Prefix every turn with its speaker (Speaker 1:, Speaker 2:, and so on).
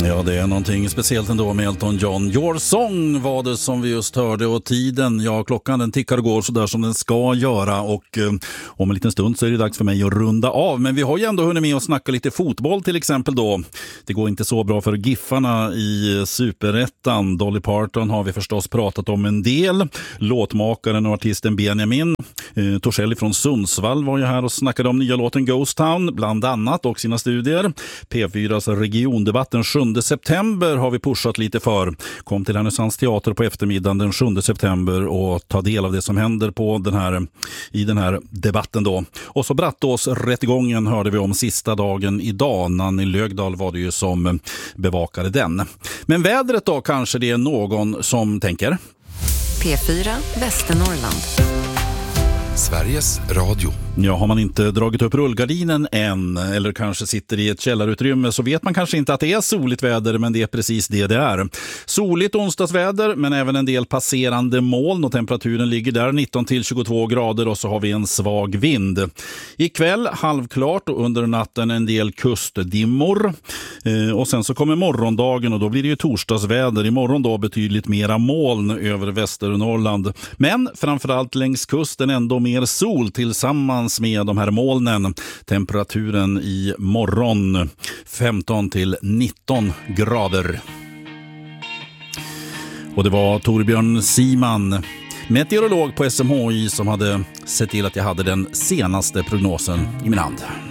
Speaker 1: Ja, det är någonting speciellt ändå med Elton John. Your Song var det som vi just hörde, och tiden, ja, klockan den tickar och går så där som den ska göra, och om en liten stund så är det dags för mig att runda av. Men vi har ju ändå hunnit med att snacka lite fotboll till exempel då. Det går inte så bra för Giffarna i Superettan. Dolly Parton har vi förstås pratat om en del. Låtmakaren och artisten Benjamin Torselli från Sundsvall var ju här och snackade om nya låten Ghost Town bland annat och sina studier. P4s regiondebatten 7 september har vi pushat lite för. Kom till Härnösands teater på eftermiddagen den 7 september och ta del av det som händer på i den här debatten då. Och så Brattås rättegången hörde vi om sista dagen idag. Nanny Lögdahl var det ju som bevakade den. Men vädret då, kanske det är någon som tänker.
Speaker 2: P4 Västernorrland.
Speaker 3: Sveriges Radio.
Speaker 1: Ja, har man inte dragit upp rullgardinen än eller kanske sitter i ett källarutrymme så vet man kanske inte att det är soligt väder, men det är precis det är. Soligt onsdagsväder, men även en del passerande moln och temperaturen ligger där 19-22 grader och så har vi en svag vind. Ikväll halvklart och under natten en del kustdimmor. Och sen så kommer morgondagen och då blir det ju torsdagsväder. Imorgon då betydligt mera moln över Västernorrland. Men framförallt längs kusten ändå mer sol tillsammans med de här molnen. Temperaturen i morgon 15-19 grader. Och det var Torbjörn Siman, meteorolog på SMHI, som hade sett till att jag hade den senaste prognosen i min hand.